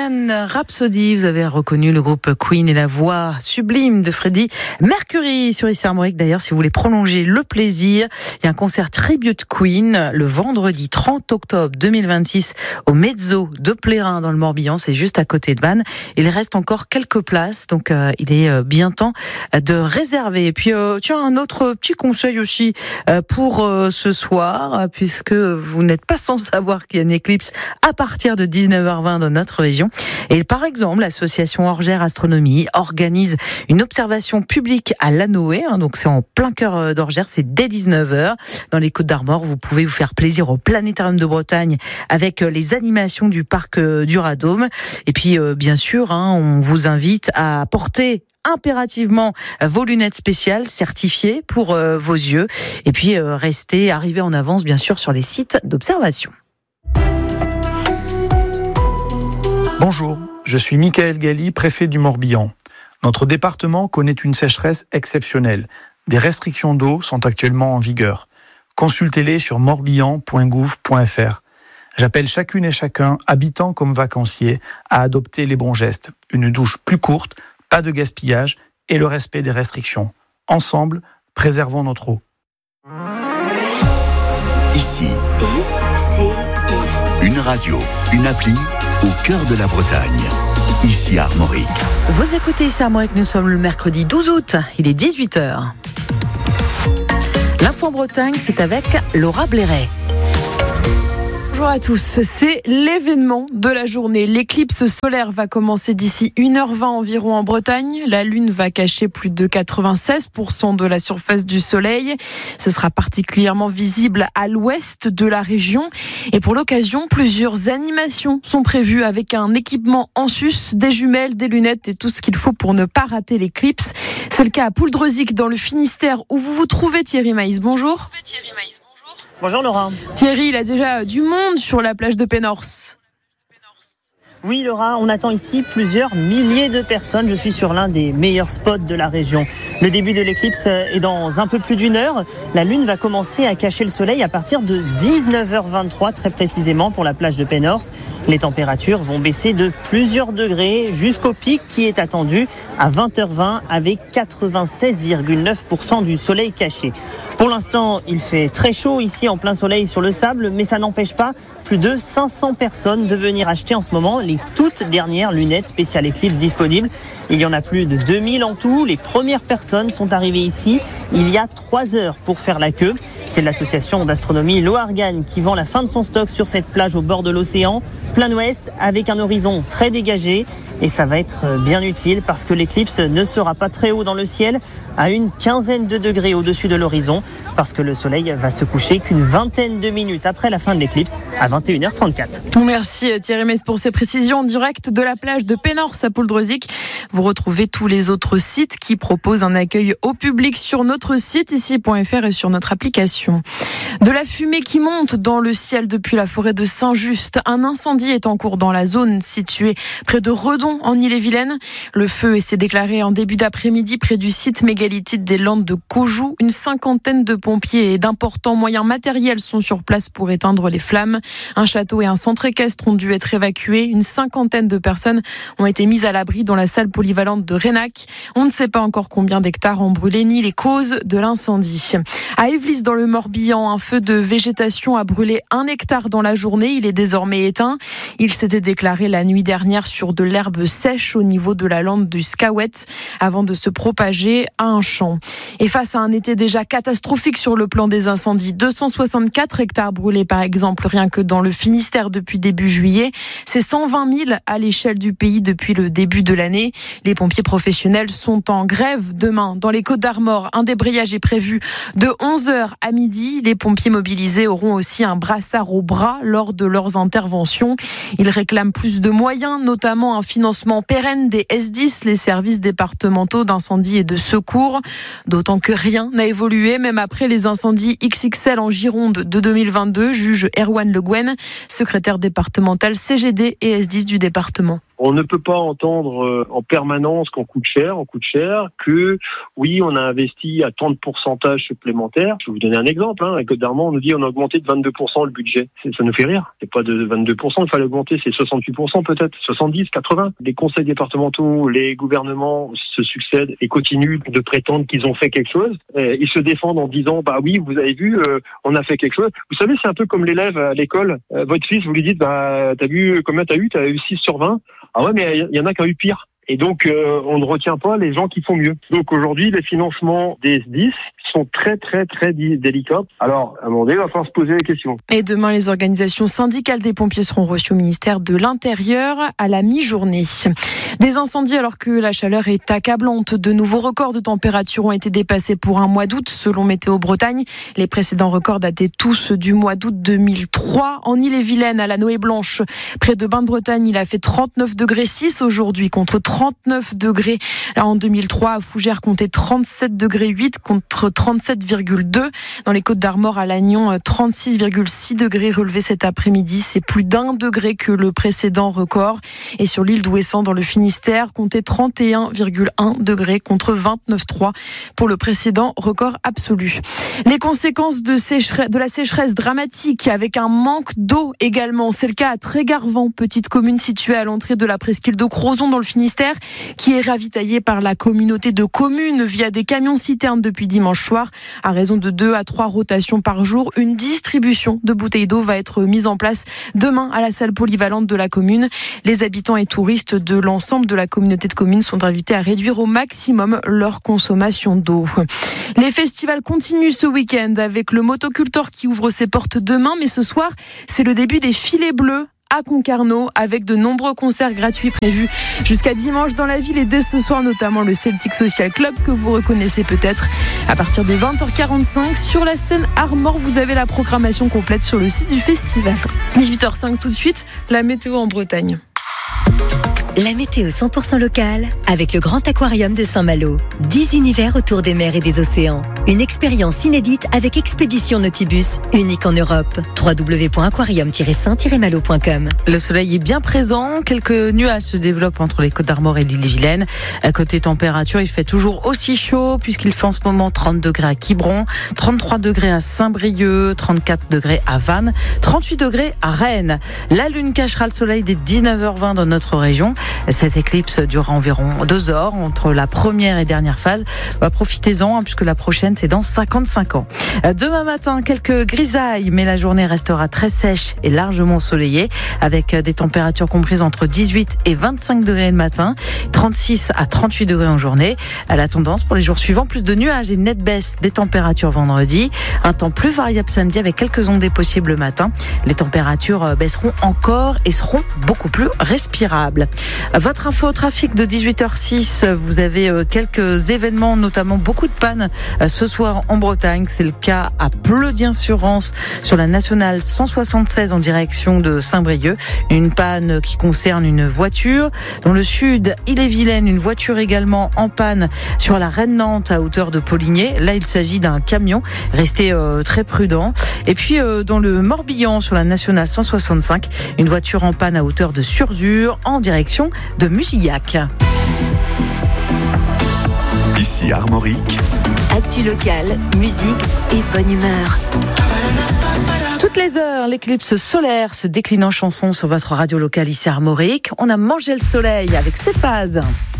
Bohemian Rhapsody, vous avez reconnu le groupe Queen et la voix sublime de Freddie Mercury sur ICI Armorique. D'ailleurs, si vous voulez prolonger le plaisir, il y a un concert tribute Queen le vendredi 30 octobre 2026 au Mezzo de Plérin dans le Morbihan, c'est juste à côté de Vannes. Il reste encore quelques places, donc il est bien temps de réserver. Et puis tiens, un autre petit conseil aussi pour ce soir, puisque vous n'êtes pas sans savoir qu'il y a une éclipse à partir de 19h20 dans notre région. Et par exemple, l'association Orgère Astronomie organise une observation publique à Lannoé, donc c'est en plein cœur d'Orgère, c'est dès 19h. Dans les Côtes-d'Armor, vous pouvez vous faire plaisir au Planétarium de Bretagne avec les animations du parc du Radôme. Et puis, bien sûr, on vous invite à porter impérativement vos lunettes spéciales certifiées pour vos yeux. Et puis, arrivez en avance, bien sûr, sur les sites d'observation. Bonjour, je suis Michael Galli, préfet du Morbihan. Notre département connaît une sécheresse exceptionnelle. Des restrictions d'eau sont actuellement en vigueur. Consultez-les sur morbihan.gouv.fr. J'appelle chacune et chacun, habitants comme vacanciers, à adopter les bons gestes. Une douche plus courte, pas de gaspillage et le respect des restrictions. Ensemble, préservons notre eau. Ici, une radio, une appli au cœur de la Bretagne. Ici Armorique. Vous écoutez ici Armorique, nous sommes le mercredi 12 août, il est 18h. L'info en Bretagne, c'est avec Laura Blairet. Bonjour à tous, c'est l'événement de la journée. L'éclipse solaire va commencer d'ici 1h20 environ en Bretagne. La Lune va cacher plus de 96% de la surface du Soleil. Ce sera particulièrement visible à l'ouest de la région. Et pour l'occasion, plusieurs animations sont prévues avec un équipement en sus, des jumelles, des lunettes et tout ce qu'il faut pour ne pas rater l'éclipse. C'est le cas à Pouldreuzic dans le Finistère où vous vous trouvez, Thierry Maïs. Bonjour. Bonjour Laura. Thierry, il a déjà du monde sur la plage de Pénors. Oui Laura, on attend ici plusieurs milliers de personnes. Je suis sur l'un des meilleurs spots de la région. Le début de l'éclipse est dans un peu plus d'une heure. La Lune va commencer à cacher le soleil à partir de 19h23 très précisément pour la plage de Pénors. Les températures vont baisser de plusieurs degrés jusqu'au pic qui est attendu à 20h20 avec 96,9% du soleil caché. Pour l'instant, il fait très chaud ici en plein soleil sur le sable, mais ça n'empêche pas plus de 500 personnes de venir acheter en ce moment les toutes dernières lunettes spéciales éclipse disponibles. Il y en a plus de 2000 en tout. Les premières personnes sont arrivées ici il y a 3 heures pour faire la queue. C'est l'association d'astronomie Loargan qui vend la fin de son stock sur cette plage au bord de l'océan, plein ouest, avec un horizon très dégagé. Et ça va être bien utile parce que l'éclipse ne sera pas très haut dans le ciel, à une quinzaine de degrés au-dessus de l'horizon, parce que le soleil va se coucher qu'une vingtaine de minutes après la fin de l'éclipse, à 21h34. Merci Thierry Mess pour ces précisions en direct de la plage de Pénors à Pouldreuzic. Vous retrouvez tous les autres sites qui proposent un accueil au public sur notre site ici.fr et sur notre application. De la fumée qui monte dans le ciel depuis la forêt de Saint-Just. Un incendie est en cours dans la zone située près de Redon en Ille-et-Vilaine. Le feu s'est déclaré en début d'après-midi près du site mégalithique des Landes de Caujou. Une cinquantaine de pompiers et d'importants moyens matériels sont sur place pour éteindre les flammes. Un château et un centre équestre ont dû être évacués. Une cinquantaine de personnes ont été mises à l'abri dans la salle polyvalente de Renac. On ne sait pas encore combien d'hectares ont brûlé ni les causes de l'incendie. À Évlis dans le Morbihan, un feu de végétation a brûlé 1 hectare dans la journée. Il est désormais éteint. Il s'était déclaré la nuit dernière sur de l'herbe sèche au niveau de la lande du Scawet avant de se propager à un champ. Et face à un été déjà catastrophique sur le plan des incendies, 264 hectares brûlés par exemple rien que dans le Finistère depuis début juillet. C'est 120 000 à l'échelle du pays depuis le début de l'année. Les pompiers professionnels sont en grève demain dans les Côtes-d'Armor. Un débrayage est prévu de 11h à midi. Les pompiers mobilisés auront aussi un brassard au bras lors de leurs interventions. Ils réclament plus de moyens, notamment un financement pérenne des S10, les services départementaux d'incendie et de secours. D'autant que rien n'a évolué, même après les incendies XXL en Gironde de 2022, juge Erwan Le Guen, secrétaire départemental CGD et S10 du département. On ne peut pas entendre en permanence qu'on coûte cher, que oui, on a investi à tant de pourcentage supplémentaire. Je vais vous donner un exemple. À Côte d'Armor, on nous dit on a augmenté de 22% le budget. Ça nous fait rire. C'est pas de 22%, il fallait augmenter, c'est 68% peut-être, 70, 80. Les conseils départementaux, les gouvernements se succèdent et continuent de prétendre qu'ils ont fait quelque chose. Ils se défendent en disant bah oui, vous avez vu, on a fait quelque chose. Vous savez, c'est un peu comme l'élève à l'école. Votre fils, vous lui dites bah t'as vu combien t'as eu 6 sur 20. Ah ouais, mais il y en a qui ont eu pire. Et donc, on ne retient pas les gens qui font mieux. Donc aujourd'hui, les financements des SDIS sont très, très, très délicats. Alors, à un moment donné, il va falloir se poser la question. Et demain, les organisations syndicales des pompiers seront reçues au ministère de l'Intérieur à la mi-journée. Des incendies alors que la chaleur est accablante. De nouveaux records de température ont été dépassés pour un mois d'août, selon Météo Bretagne. Les précédents records dataient tous du mois d'août 2003. En Ille-et-Vilaine, à la Noë Blanche, près de Bain-de-Bretagne, il a fait 39,6 degrés aujourd'hui contre 39 degrés en 2003. À Fougères, comptait 37,8 degrés contre 37,2. Dans les Côtes d'Armor, à Lannion, 36,6 degrés relevés cet après-midi. C'est plus d'1 degré que le précédent record. Et sur l'île d'Ouessant, dans le Finistère, comptait 31,1 degrés contre 29,3 pour le précédent record absolu. Les conséquences de la sécheresse dramatique avec un manque d'eau également. C'est le cas à Trégarvan, petite commune située à l'entrée de la presqu'île de Crozon dans le Finistère, qui est ravitaillée par la communauté de communes via des camions-citernes depuis dimanche soir. À raison de 2 à 3 rotations par jour, une distribution de bouteilles d'eau va être mise en place demain à la salle polyvalente de la commune. Les habitants et touristes de l'ensemble de la communauté de communes sont invités à réduire au maximum leur consommation d'eau. Les festivals continuent ce week-end avec le Motocultor qui ouvre ses portes demain, mais ce soir, c'est le début des Filets Bleus à Concarneau, avec de nombreux concerts gratuits prévus jusqu'à dimanche dans la ville et dès ce soir notamment le Celtic Social Club que vous reconnaissez peut-être. À partir de 20h45 sur la scène Armor, vous avez la programmation complète sur le site du festival. 18h05 tout de suite, la météo en Bretagne. La météo 100% locale avec le Grand Aquarium de Saint-Malo. 10 univers autour des mers et des océans. Une expérience inédite avec Expédition Nautibus, unique en Europe. www.aquarium-saint-malo.com. Le soleil est bien présent. Quelques nuages se développent entre les Côtes d'Armor et l'Ille-et-Vilaine. À côté température, il fait toujours aussi chaud puisqu'il fait en ce moment 30 degrés à Quiberon, 33 degrés à Saint-Brieuc, 34 degrés à Vannes, 38 degrés à Rennes. La lune cachera le soleil dès 19h20 dans notre région. Cette éclipse durera environ 2 heures entre la première et dernière phase. Profitez-en puisque la prochaine c'est dans 55 ans. Demain matin, quelques grisailles, mais la journée restera très sèche et largement ensoleillée avec des températures comprises entre 18 et 25 degrés le matin, 36 à 38 degrés en journée. La tendance pour les jours suivants, plus de nuages et une nette baisse des températures vendredi. Un temps plus variable samedi avec quelques ondées possibles le matin. Les températures baisseront encore et seront beaucoup plus respirables. Votre info au trafic de 18h06, vous avez quelques événements, notamment beaucoup de pannes ce soir en Bretagne. C'est le cas à Pleudiens-sur-Rance sur la nationale 176 en direction de Saint-Brieuc. Une panne qui concerne une voiture. Dans le sud, Ille-et-Vilaine, une voiture également en panne sur la Rennes-Nantes à hauteur de Poligné. Là, il s'agit d'un camion. Restez très prudents. Et puis, dans le Morbihan sur la nationale 165, une voiture en panne à hauteur de Surzur en direction de Musillac. Ici Armorique. Actu locale, musique et bonne humeur. Toutes les heures, l'éclipse solaire se décline en chansons sur votre radio locale ici Armorique. On a mangé le soleil avec ces phases.